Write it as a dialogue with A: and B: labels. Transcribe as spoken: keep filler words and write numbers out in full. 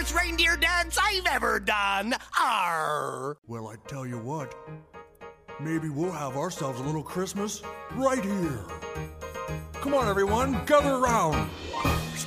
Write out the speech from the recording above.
A: greatest reindeer dance I've ever done. Arr!
B: Well, I tell you what, maybe we'll have ourselves a little Christmas right here. Come on, everyone, gather around.